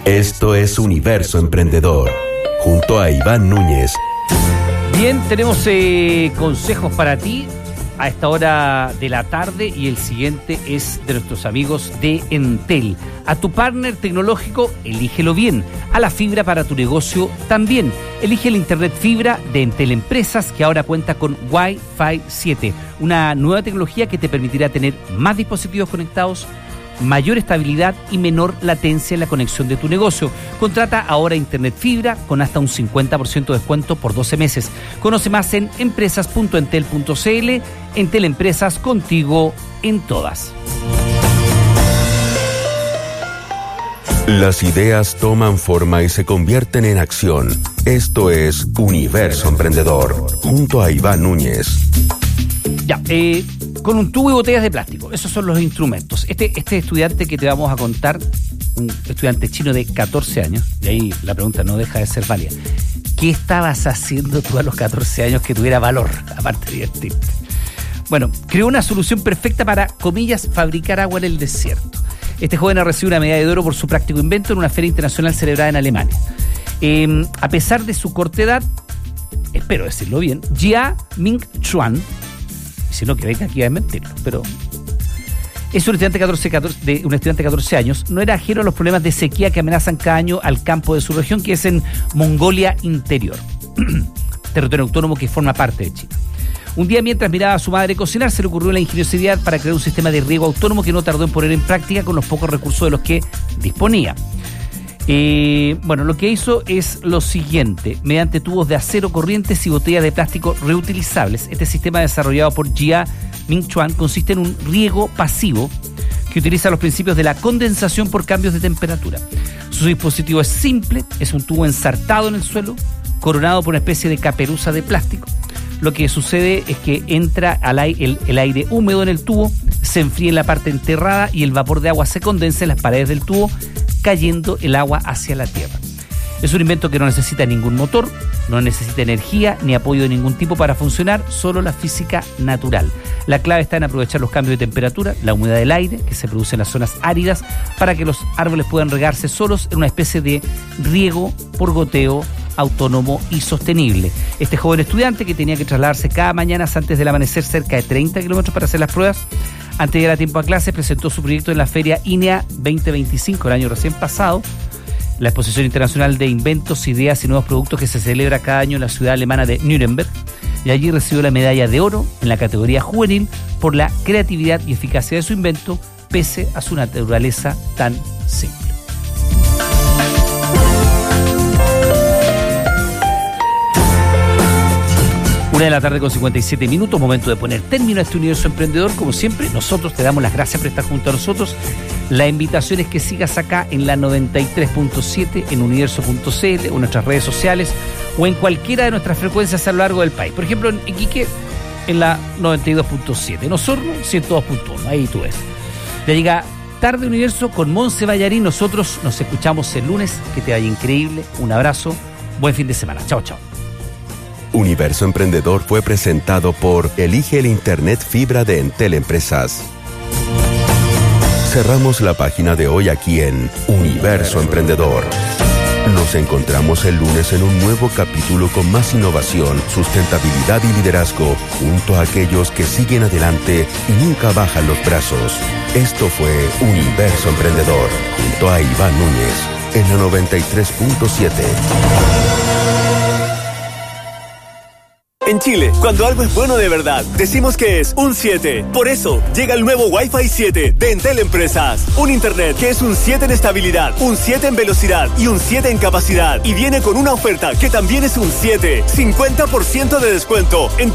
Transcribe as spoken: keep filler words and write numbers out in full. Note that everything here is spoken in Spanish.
Esto es Universo Emprendedor, junto a Iván Núñez. Bien, tenemos eh, consejos para ti a esta hora de la tarde y el siguiente es de nuestros amigos de Entel. A tu partner tecnológico, elígelo bien. A la fibra para tu negocio también. Elige el Internet Fibra de Entel Empresas, que ahora cuenta con Wi-Fi siete, una nueva tecnología que te permitirá tener más dispositivos conectados, mayor estabilidad y menor latencia en la conexión de tu negocio. Contrata ahora Internet Fibra con hasta un cincuenta por ciento de descuento por doce meses. Conoce más en empresas punto entel punto cl. Entel Empresas, contigo en todas. Las ideas toman forma y se convierten en acción. Esto es Universo Emprendedor, junto a Iván Núñez. Ya, eh... con un tubo y botellas de plástico. Esos son los instrumentos. Este, este estudiante que te vamos a contar, un estudiante chino de catorce años, y ahí la pregunta no deja de ser válida. ¿Qué estabas haciendo tú a los catorce años que tuviera valor, aparte de divertirte? Bueno, creó una solución perfecta para, comillas, fabricar agua en el desierto. Este joven ha recibido una medalla de oro por su práctico invento en una feria internacional celebrada en Alemania. Eh, a pesar de su corta edad, espero decirlo bien, Jia Ming Chuan, si no, que venga aquí a desmentirlo, pero es un estudiante, catorce, catorce, de, un estudiante de catorce años, no era ajeno a los problemas de sequía que amenazan cada año al campo de su región, que es en Mongolia Interior, territorio autónomo que forma parte de China. Un día, mientras miraba a su madre cocinar, se le ocurrió la ingeniosidad para crear un sistema de riego autónomo que no tardó en poner en práctica con los pocos recursos de los que disponía. Eh, bueno, lo que hizo es lo siguiente: mediante tubos de acero corrientes y botellas de plástico reutilizables, este sistema desarrollado por Jia Ming Chuan consiste en un riego pasivo que utiliza los principios de la condensación por cambios de temperatura. Su dispositivo es simple, es un tubo ensartado en el suelo, coronado por una especie de caperuza de plástico. Lo que sucede es que entra al aire, el, el aire húmedo en el tubo, se enfría en la parte enterrada y el vapor de agua se condensa en las paredes del tubo, cayendo el agua hacia la tierra. Es un invento que no necesita ningún motor, no necesita energía ni apoyo de ningún tipo para funcionar, solo la física natural. La clave está en aprovechar los cambios de temperatura, la humedad del aire que se produce en las zonas áridas para que los árboles puedan regarse solos en una especie de riego por goteo autónomo y sostenible. Este joven estudiante, que tenía que trasladarse cada mañana antes del amanecer cerca de treinta kilómetros para hacer las pruebas, antes de llegar a tiempo a clase, presentó su proyecto en la Feria I N E A veinte veinticinco, el año recién pasado, la exposición internacional de inventos, ideas y nuevos productos que se celebra cada año en la ciudad alemana de Nuremberg, y allí recibió la medalla de oro en la categoría juvenil por la creatividad y eficacia de su invento, pese a su naturaleza tan simple. Una de la tarde con cincuenta y siete minutos, momento de poner término a este universo emprendedor. Como siempre, nosotros te damos las gracias por estar junto a nosotros. La invitación es que sigas acá en la noventa y tres punto siete, en universo punto cl, o en nuestras redes sociales, o en cualquiera de nuestras frecuencias a lo largo del país. Por ejemplo, en Iquique, en la noventa y dos punto siete, en Osorno, ciento dos punto uno, ahí tú ves. Ya llega Tarde Universo con Monse Ballarín. Nosotros nos escuchamos el lunes. Que te vaya increíble. Un abrazo. Buen fin de semana. Chao, chao. Universo Emprendedor fue presentado por Elige el Internet Fibra de Entel Empresas. Cerramos la página de hoy aquí en Universo Emprendedor. Nos encontramos el lunes en un nuevo capítulo con más innovación, sustentabilidad y liderazgo, junto a aquellos que siguen adelante y nunca bajan los brazos. Esto fue Universo Emprendedor, junto a Iván Núñez, en la noventa y tres punto siete. En Chile, cuando algo es bueno de verdad, decimos que es un siete. Por eso, llega el nuevo Wi-Fi siete de Entel Empresas. Un internet que es un siete en estabilidad, un siete en velocidad y un siete en capacidad. Y viene con una oferta que también es un siete. cincuenta por ciento de descuento en